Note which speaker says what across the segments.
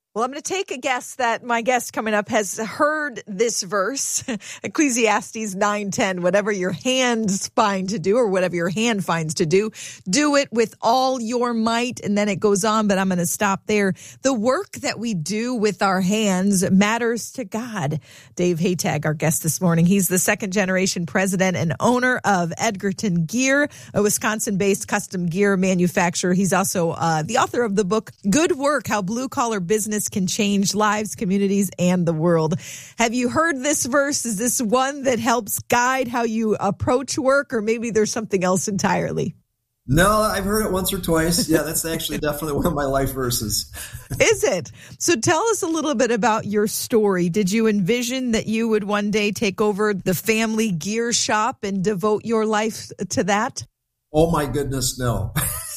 Speaker 1: Well, I'm going to take a guess that my guest coming up has heard this verse, Ecclesiastes 9:10, whatever your hands find to do or whatever your hand finds to do it with all your might. And then it goes on, but I'm going to stop there. The work that we do with our hands matters to God. Dave Haytag, our guest this morning, he's the second generation president and owner of Edgerton Gear, a Wisconsin-based custom gear manufacturer. He's also the author of the book, Good Work, How Blue Collar Business Can Change Lives, Communities, and the World. Have you heard this verse? Is this one that helps guide how you approach work, or maybe there's something else entirely?
Speaker 2: No, I've heard it once or twice. Yeah, that's actually definitely one of my life verses.
Speaker 1: Is it? So tell us a little bit about your story. Did you envision that you would one day take over the family gear shop and devote your life to that?
Speaker 2: Oh my goodness, no.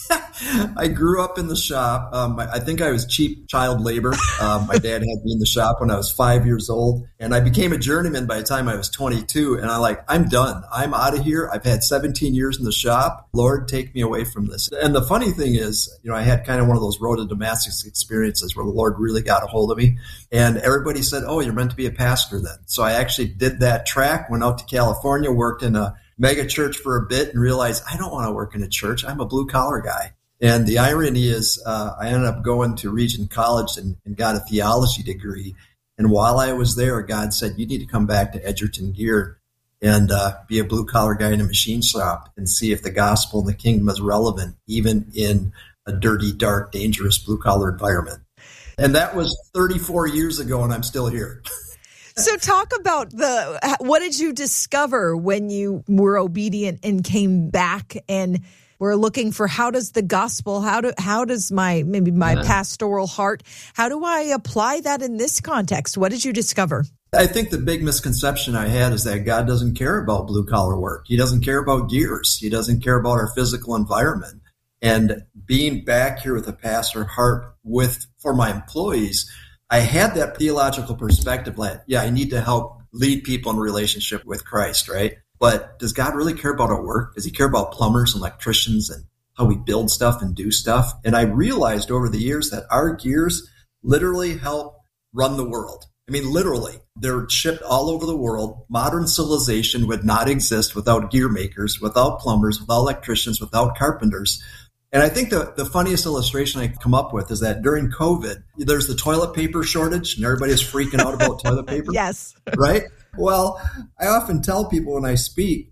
Speaker 2: I grew up in the shop. I think I was cheap child labor. My dad had me in the shop when I was 5 years old, and I became a journeyman by the time I was 22. And I'm done. I'm out of here. I've had 17 years in the shop. Lord, take me away from this. And the funny thing is, I had kind of one of those road to Damascus experiences where the Lord really got a hold of me. And everybody said, "Oh, you're meant to be a pastor then." So I actually did that track, went out to California, worked in a mega church for a bit, and realized I don't want to work in a church. I'm a blue collar guy. And the irony is I ended up going to Regent College and got a theology degree. And while I was there, God said, "You need to come back to Edgerton Gear and be a blue-collar guy in a machine shop and see if the gospel and the kingdom is relevant, even in a dirty, dark, dangerous blue-collar environment." And that was 34 years ago, and I'm still here.
Speaker 1: So talk about what did you discover when you were obedient and came back and we're looking for how does the gospel, how does my pastoral heart, how do I apply that in this context? What did you discover?
Speaker 2: I think the big misconception I had is that God doesn't care about blue collar work. He doesn't care about gears. He doesn't care about our physical environment. And being back here with a pastor heart for my employees, I had that theological perspective that, I need to help lead people in relationship with Christ, right? But does God really care about our work? Does he care about plumbers and electricians and how we build stuff and do stuff? And I realized over the years that our gears literally help run the world. I mean, literally, they're shipped all over the world. Modern civilization would not exist without gear makers, without plumbers, without electricians, without carpenters. And I think the funniest illustration I come up with is that during COVID, there's the toilet paper shortage and everybody's freaking out about toilet paper.
Speaker 1: Yes.
Speaker 2: Right? Well, I often tell people when I speak,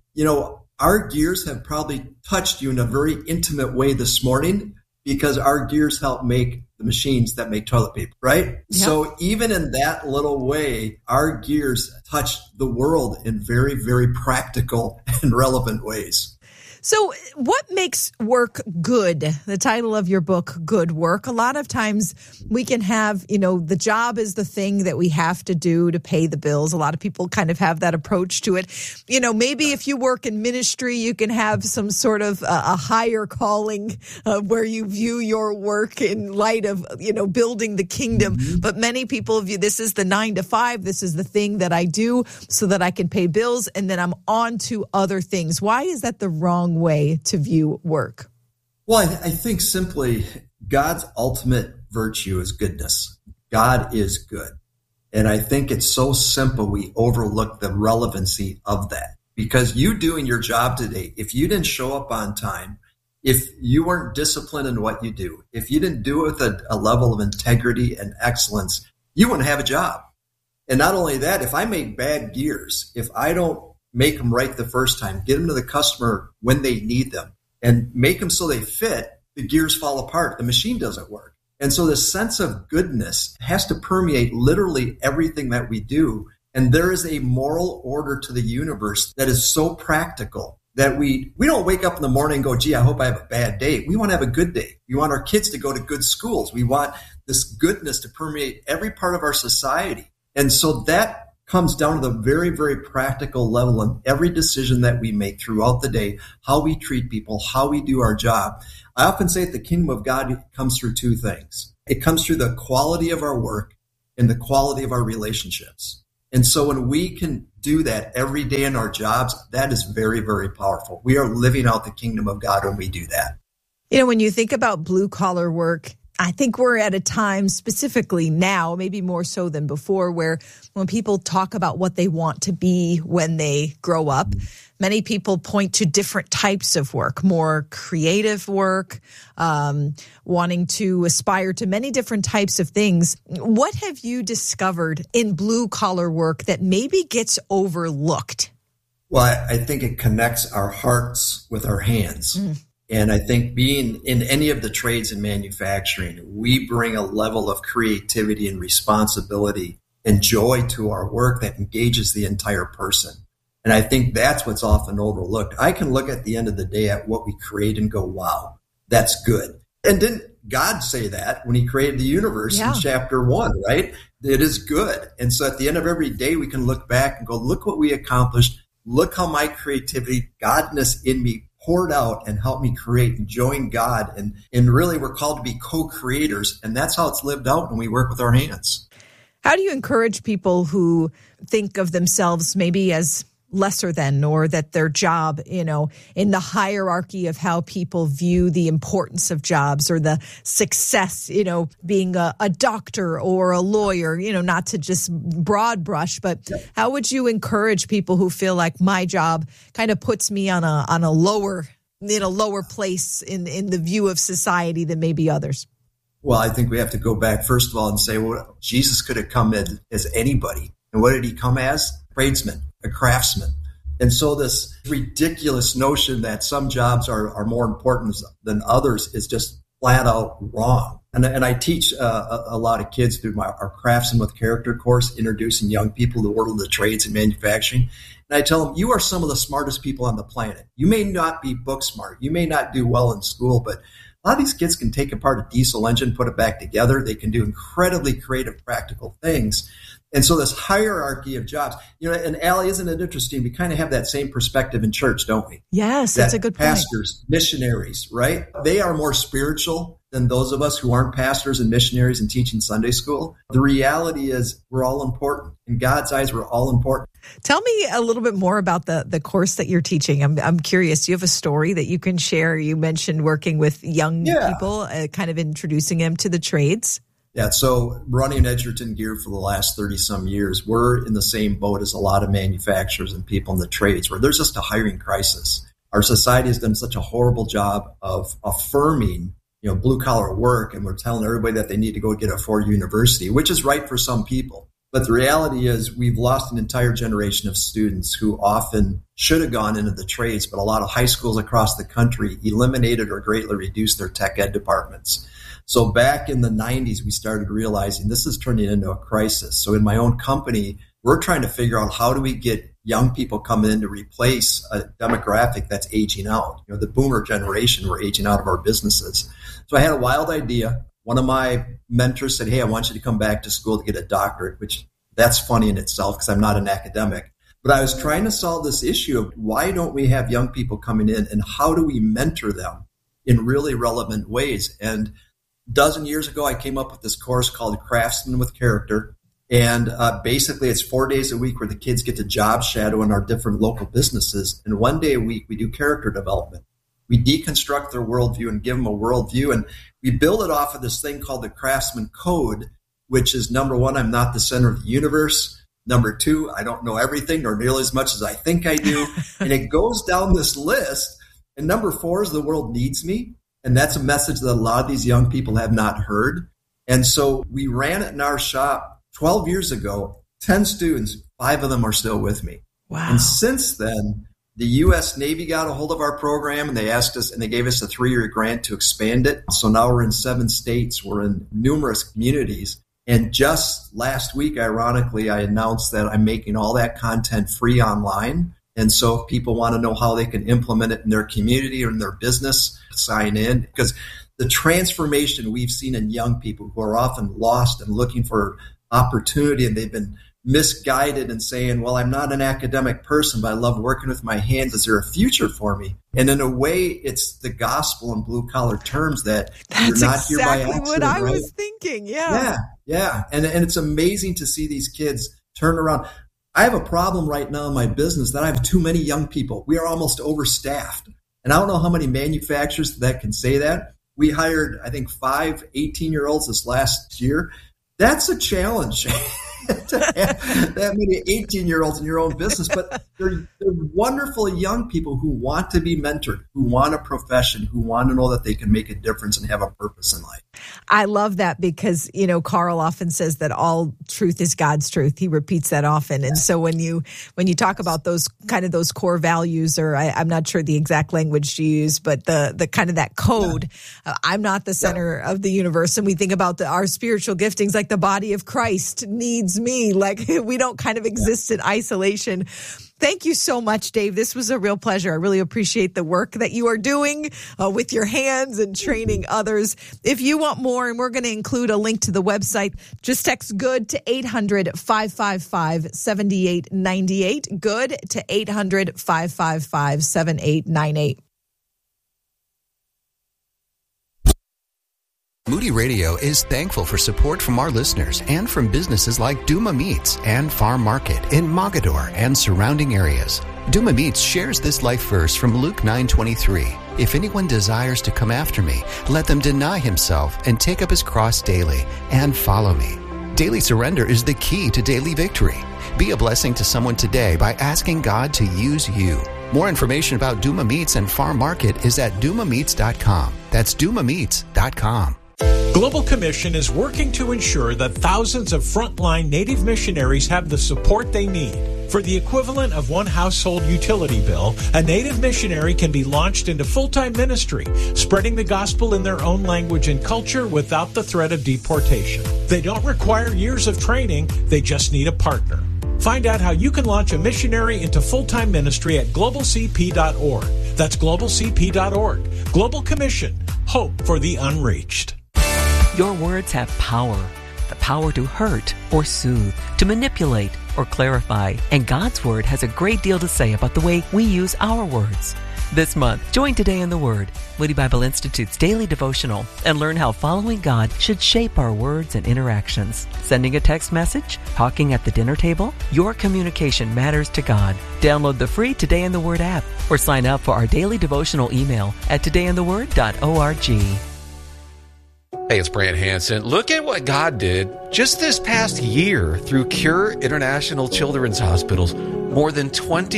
Speaker 2: our gears have probably touched you in a very intimate way this morning because our gears help make the machines that make toilet paper, right? Yep. So even in that little way, our gears touch the world in very, very practical and relevant ways.
Speaker 1: So what makes work good? The title of your book, Good Work. A lot of times we can have, the job is the thing that we have to do to pay the bills. A lot of people kind of have that approach to it. Maybe if you work in ministry, you can have some sort of a higher calling where you view your work in light of, building the kingdom. Mm-hmm. But many people view this is the 9 to 5. This is the thing that I do so that I can pay bills. And then I'm on to other things. Why is that the wrong way to view work?
Speaker 2: Well, I think simply God's ultimate virtue is goodness. God is good. And I think it's so simple we overlook the relevancy of that. Because you doing your job today, if you didn't show up on time, if you weren't disciplined in what you do, if you didn't do it with a level of integrity and excellence, you wouldn't have a job. And not only that, if I make bad gears, if I don't make them right the first time, get them to the customer when they need them, and make them so they fit, the gears fall apart. The machine doesn't work. And so this sense of goodness has to permeate literally everything that we do. And there is a moral order to the universe that is so practical that we don't wake up in the morning and go, "Gee, I hope I have a bad day." We want to have a good day. We want our kids to go to good schools. We want this goodness to permeate every part of our society. And so that comes down to the very, very practical level in every decision that we make throughout the day, how we treat people, how we do our job. I often say that the kingdom of God comes through two things. It comes through the quality of our work and the quality of our relationships. And so when we can do that every day in our jobs, that is very, very powerful. We are living out the kingdom of God when we do that.
Speaker 1: When you think about blue collar work, I think we're at a time specifically now, maybe more so than before, where when people talk about what they want to be when they grow up, many people point to different types of work, more creative work, wanting to aspire to many different types of things. What have you discovered in blue collar work that maybe gets overlooked?
Speaker 2: Well, I think it connects our hearts with our hands. And I think being in any of the trades in manufacturing, we bring a level of creativity and responsibility and joy to our work that engages the entire person. And I think that's what's often overlooked. I can look at the end of the day at what we create and go, wow, that's good. And didn't God say that when he created the universe in chapter 1, right? It is good. And so at the end of every day, we can look back and go, look what we accomplished. Look how my creativity, godness in me poured out and helped me create and join God. And really, we're called to be co-creators. And that's how it's lived out when we work with our hands.
Speaker 1: How do you encourage people who think of themselves maybe as lesser than, or that their job, in the hierarchy of how people view the importance of jobs or the success, being a doctor or a lawyer, not to just broad brush, but how would you encourage people who feel like my job kind of puts me on a lower place in the view of society than maybe others?
Speaker 2: Well, I think we have to go back first of all and say, well, Jesus could have come in as anybody. And what did he come as? Tradesman, a craftsman. And so this ridiculous notion that some jobs are more important than others is just flat out wrong. And I teach a lot of kids through our Craftsmen with Character course, introducing young people to the world of the trades and manufacturing. And I tell them, you are some of the smartest people on the planet. You may not be book smart. You may not do well in school, but a lot of these kids can take apart a diesel engine, put it back together. They can do incredibly creative, practical things. And so this hierarchy of jobs, and Allie, isn't it interesting? We kind of have that same perspective in church, don't we?
Speaker 1: Yes, that's a good point.
Speaker 2: Pastors, missionaries, right? They are more spiritual than those of us who aren't pastors and missionaries and teaching Sunday school. The reality is we're all important. In God's eyes, we're all important.
Speaker 1: Tell me a little bit more about the course that you're teaching. I'm curious. Do you have a story that you can share? You mentioned working with young people, kind of introducing them to the trades.
Speaker 2: Yeah, so running Edgerton Gear for the last 30-some years, we're in the same boat as a lot of manufacturers and people in the trades where there's just a hiring crisis. Our society has done such a horrible job of affirming, blue-collar work, and we're telling everybody that they need to go get a 4-year university, which is right for some people. But the reality is we've lost an entire generation of students who often should have gone into the trades, but a lot of high schools across the country eliminated or greatly reduced their tech ed departments. So back in the 90s, we started realizing this is turning into a crisis. So in my own company, we're trying to figure out how do we get young people coming in to replace a demographic that's aging out. The boomer generation, we're aging out of our businesses. So I had a wild idea. One of my mentors said, hey, I want you to come back to school to get a doctorate, which that's funny in itself because I'm not an academic. But I was trying to solve this issue of why don't we have young people coming in and how do we mentor them in really relevant ways? And a dozen years ago, I came up with this course called Craftsmen with Character. And basically, it's 4 days a week where the kids get to job shadow in our different local businesses. And 1 day a week, we do character development. We deconstruct their worldview and give them a worldview. And we build it off of this thing called the Craftsman Code, which is number 1, I'm not the center of the universe. Number 2, I don't know everything or nearly as much as I think I do. And it goes down this list. And number 4 is the world needs me. And that's a message that a lot of these young people have not heard. And so we ran it in our shop 12 years ago, 10 students, 5 of them are still with me.
Speaker 1: Wow.
Speaker 2: And since then, the U.S. Navy got a hold of our program and they asked us, and they gave us a 3-year grant to expand it. So now we're in 7 states. We're in numerous communities. And just last week, ironically, I announced that I'm making all that content free online. And so if people want to know how they can implement it in their community or in their business, sign in. Because the transformation we've seen in young people who are often lost and looking for opportunity, and they've been misguided and saying, well, I'm not an academic person, but I love working with my hands. Is there a future for me? And in a way, it's the gospel in blue collar terms that you're not
Speaker 1: exactly
Speaker 2: here by accident.
Speaker 1: What I
Speaker 2: right?
Speaker 1: was thinking. Yeah.
Speaker 2: And it's amazing to see these kids turn around. I have a problem right now in my business that I have too many young people. We are almost overstaffed. And I don't know how many manufacturers that can say that. We hired, I think, 5 18-year-olds this last year. That's a challenge. To have that many 18-year-olds in your own business, but they're wonderful young people who want to be mentored, who want a profession, who want to know that they can make a difference and have a purpose in life.
Speaker 1: I love that because, Carl often says that all truth is God's truth. He repeats that often. And so when you talk about those core values, or I'm not sure the exact language you use, but the kind of that code, I'm not the center of the universe. And we think about our spiritual giftings, like the body of Christ needs me. Like we don't kind of exist in isolation. Thank you so much, Dave. This was a real pleasure. I really appreciate the work that you are doing with your hands and training others. If you want more, and we're going to include a link to the website, just text GOOD to 800-555-7898. GOOD to 800-555-7898.
Speaker 3: Moody Radio is thankful for support from our listeners and from businesses like Duma Meats and Farm Market in Mogadore and surrounding areas. Duma Meats shares this life verse from Luke 9:23. If anyone desires to come after me, let them deny himself and take up his cross daily and follow me. Daily surrender is the key to daily victory. Be a blessing to someone today by asking God to use you. More information about Duma Meats and Farm Market is at dumameats.com. That's dumameats.com.
Speaker 4: Global Commission is working to ensure that thousands of frontline Native missionaries have the support they need. For the equivalent of one household utility bill, a Native missionary can be launched into full-time ministry, spreading the gospel in their own language and culture without the threat of deportation. They don't require years of training, they just need a partner. Find out how you can launch a missionary into full-time ministry at globalcp.org. That's globalcp.org. Global Commission. Hope for the unreached.
Speaker 5: Your words have power. The power to hurt or soothe, to manipulate or clarify. And God's Word has a great deal to say about the way we use our words. This month, join Today in the Word, Moody Bible Institute's daily devotional, and learn how following God should shape our words and interactions. Sending a text message? Talking at the dinner table? Your communication matters to God. Download the free Today in the Word app or sign up for our daily devotional email at todayintheword.org.
Speaker 6: Hey, it's Brant Hansen. Look at what God did just this past year through Cure International Children's Hospitals. More than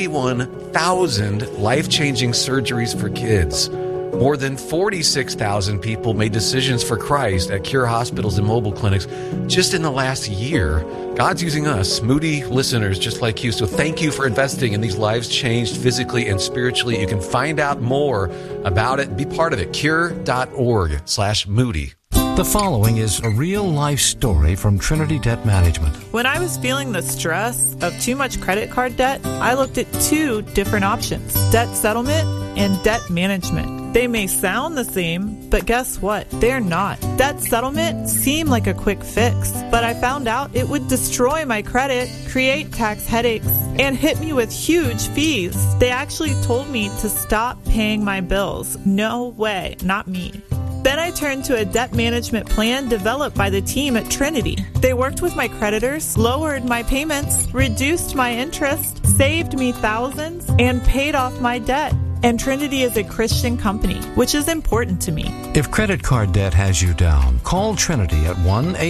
Speaker 6: 21,000 life-changing surgeries for kids. More than 46,000 people made decisions for Christ at Cure hospitals and mobile clinics just in the last year. God's using us, Moody listeners just like you. So thank you for investing in these lives changed physically and spiritually. You can find out more about it. Be part of it. Cure.org/Moody.
Speaker 7: The following is a real-life story from Trinity Debt Management.
Speaker 8: When I was feeling the stress of too much credit card debt, I looked at 2 different options: debt settlement and debt management. They may sound the same, but guess what? They're not. Debt settlement seemed like a quick fix, but I found out it would destroy my credit, create tax headaches, and hit me with huge fees. They actually told me to stop paying my bills. No way, not me. Then I turned to a debt management plan developed by the team at Trinity. They worked with my creditors, lowered my payments, reduced my interest, saved me thousands, and paid off my debt. And Trinity is a Christian company, which is important to me.
Speaker 7: If credit card debt has you down, call Trinity at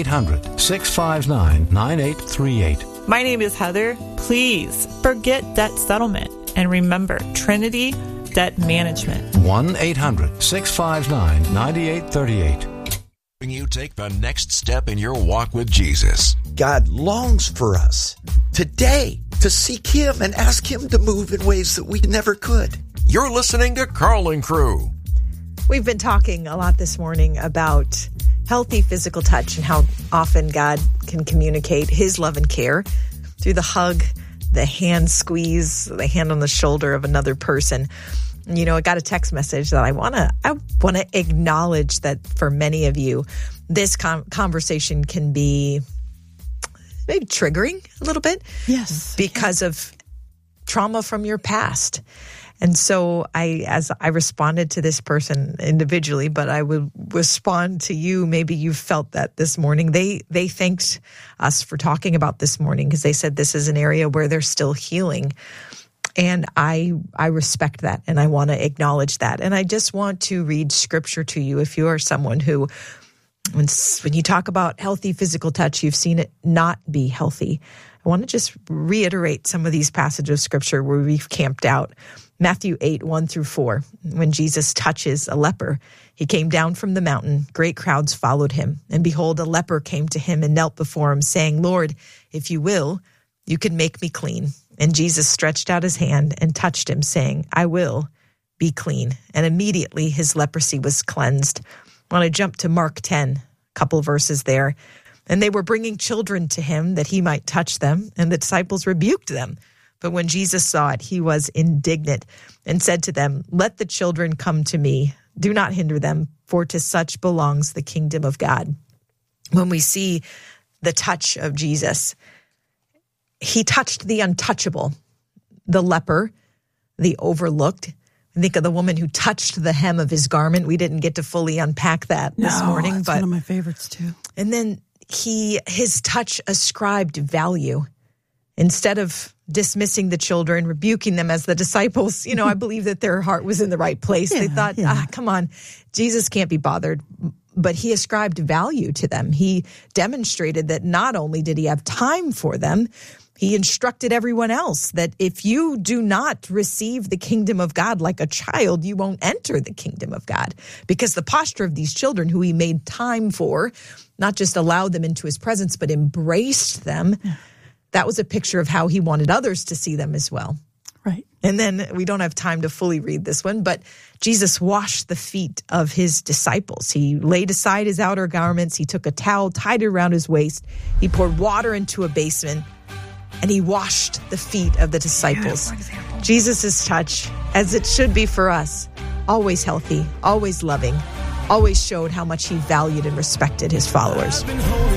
Speaker 7: 1-800-659-9838.
Speaker 8: My name is Heather. Please forget debt settlement and remember Trinity Debt Management.
Speaker 7: 1-800-659-9838.
Speaker 9: When you take the next step in your walk with Jesus.
Speaker 10: God longs for us today to seek Him and ask Him to move in ways that we never could.
Speaker 9: You're listening to Carl and Crew.
Speaker 1: We've been talking a lot this morning about healthy physical touch and how often God can communicate His love and care through the hug, the hand squeeze, the hand on the shoulder of another person. You know, I got a text message that I want to acknowledge that for many of you, this conversation can be maybe triggering a little bit.
Speaker 8: Yes.
Speaker 1: Because of trauma from your past. And so as I responded to this person individually, but I would respond to you. Maybe you felt that this morning. They thanked us for talking about this morning because they said this is an area where they're still healing. And I respect that, and I want to acknowledge that. And I just want to read scripture to you if you are someone who, when you talk about healthy physical touch, you've seen it not be healthy. I want to just reiterate some of these passages of scripture where we've camped out. Matthew 8, 1-4, when Jesus touches a leper, he came down from the mountain. Great crowds followed him. And behold, a leper came to him and knelt before him, saying, Lord, if you will, you can make me clean. And Jesus stretched out his hand and touched him, saying, I will be clean. And immediately his leprosy was cleansed. When I jump to Mark 10, a couple verses there, and they were bringing children to him that he might touch them, and the disciples rebuked them. But when Jesus saw it, he was indignant and said to them, let the children come to me. Do not hinder them, for to such belongs the kingdom of God. When we see the touch of Jesus, he touched the untouchable, the leper, the overlooked. I think of the woman who touched the hem of his garment. We didn't get to fully unpack that this morning.
Speaker 11: That's one of my favorites too.
Speaker 1: And then his touch ascribed value. Instead of dismissing the children, rebuking them as the disciples, I believe that their heart was in the right place. They thought, come on, Jesus can't be bothered. But he ascribed value to them. He demonstrated that not only did he have time for them, he instructed everyone else that if you do not receive the kingdom of God like a child, you won't enter the kingdom of God. Because the posture of these children who he made time for, not just allowed them into his presence, but embraced them, that was a picture of how he wanted others to see them as well.
Speaker 11: Right.
Speaker 1: And then we don't have time to fully read this one, but Jesus washed the feet of his disciples. He laid aside his outer garments. He took a towel, tied it around his waist. He poured water into a basin, and he washed the feet of the disciples. Jesus' touch, as it should be for us, always healthy, always loving, always showed how much he valued and respected his followers.